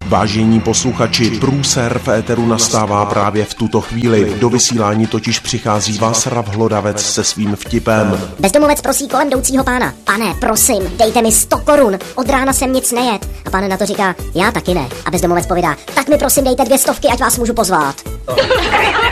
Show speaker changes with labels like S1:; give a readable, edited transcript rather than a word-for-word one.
S1: Vážení posluchači, průser v éteru nastává právě v tuto chvíli. Do vysílání totiž přichází Václav Hlodavec se svým vtipem.
S2: Bezdomovec prosí kolem jdoucího pána: pane, prosím, dejte mi 100 korun, od rána jsem nic nejet. A pán na to říká: já taky ne. A bezdomovec povídá: tak mi prosím dejte 200, ať vás můžu pozvat.